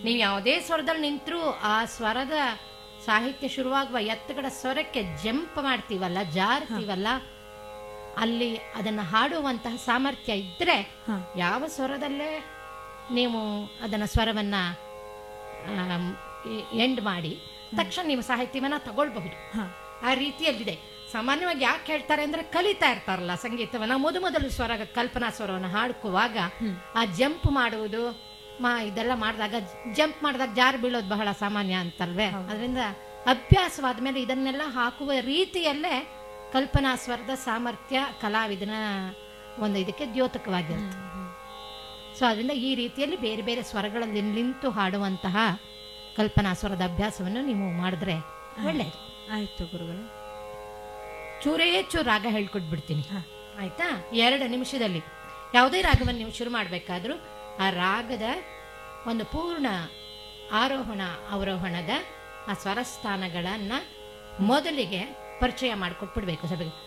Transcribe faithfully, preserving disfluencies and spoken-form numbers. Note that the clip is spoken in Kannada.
ನೀವು ಯಾವುದೇ ಸ್ವರದಲ್ಲಿ ನಿಂತರೂ ಆ ಸ್ವರದ ಸಾಹಿತ್ಯ ಶುರುವಾಗುವ ಎತ್ತುಗಡ ಸ್ವರಕ್ಕೆ ಜಂಪ್ ಮಾಡ್ತೀವಲ್ಲ, ಜಾರ್ತೀವಲ್ಲ, ಅಲ್ಲಿ ಅದನ್ನು ಹಾಡುವಂತಹ ಸಾಮರ್ಥ್ಯ ಇದ್ರೆ ಯಾವ ಸ್ವರದಲ್ಲೇ ನೀವು ಅದನ್ನ ಸ್ವರವನ್ನ ಎಂಡ್ ಮಾಡಿ ತಕ್ಷಣ ನೀವು ಸಾಹಿತ್ಯವನ್ನ ತಗೊಳ್ಬಹುದು. ಆ ರೀತಿಯಲ್ಲಿದೆ. ಸಾಮಾನ್ಯವಾಗಿ ಯಾಕೆ ಹೇಳ್ತಾರೆ ಅಂದ್ರೆ ಕಲಿತಾ ಇರ್ತಾರಲ್ಲ ಸಂಗೀತವನ್ನ, ಮೊದ ಮೊದಲು ಸ್ವರ ಕಲ್ಪನಾ ಸ್ವರವನ್ನು ಹಾಡ್ಕೋವಾಗ ಆ ಜಂಪ್ ಮಾಡುವುದು ಮಾ ಇದೆಲ್ಲ ಮಾಡಿದಾಗ, ಜಂಪ್ ಮಾಡಿದಾಗ ಜಾರು ಬೀಳೋದು ಬಹಳ ಸಾಮಾನ್ಯ ಅಂತಲ್ವೇ. ಅದರಿಂದ ಅಭ್ಯಾಸವಾದ ಮೇಲೆ ಇದನ್ನೆಲ್ಲ ಹಾಕುವ ರೀತಿಯಲ್ಲೇ ಕಲ್ಪನಾ ಸ್ವರದ ಸಾಮರ್ಥ್ಯ ಕಲಾವಿದನ ಒಂದು ಇದಕ್ಕೆ ದ್ಯೋತಕವಾಗಿರುತ್ತೆ. ಸೊ ಅದರಿಂದ ಈ ರೀತಿಯಲ್ಲಿ ಬೇರೆ ಬೇರೆ ಸ್ವರಗಳಲ್ಲಿ ನಿಂತು ಹಾಡುವಂತಹ ಕಲ್ಪನಾ ಸ್ವರದ ಅಭ್ಯಾಸವನ್ನು ನೀವು ಮಾಡಿದ್ರೆ ಒಳ್ಳೆಯದು. ಆಯ್ತು ಗುರುಗಳು. ಚೂರೇ ಚೂರು ರಾಗ ಹೇಳ್ಕೊಟ್ಬಿಡ್ತೀನಿ, ಆಯ್ತಾ? ಎರಡು ನಿಮಿಷದಲ್ಲಿ ಯಾವುದೇ ರಾಗವನ್ನು ನೀವು ಶುರು ಮಾಡಬೇಕಾದ್ರೂ ಆ ರಾಗದ ಒಂದು ಪೂರ್ಣ ಆರೋಹಣ ಅವರೋಹಣದ ಆ ಸ್ವರಸ್ಥಾನಗಳನ್ನ ಮೊದಲಿಗೆ ಪರಿಚಯ ಮಾಡಿಕೊಟ್ಬಿಡ್ಬೇಕು ಸಭೆಗೆ.